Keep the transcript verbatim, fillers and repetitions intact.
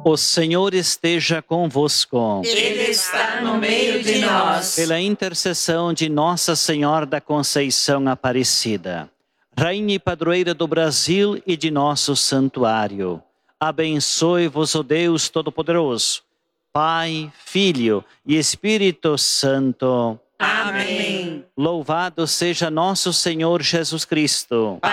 O Senhor esteja convosco. Ele está no meio de nós. Pela intercessão de Nossa Senhora da Conceição Aparecida, Rainha e Padroeira do Brasil e de nosso santuário, abençoe-vos o Deus Todo-Poderoso, Pai, Filho e Espírito Santo. Amém. Louvado seja nosso Senhor Jesus Cristo.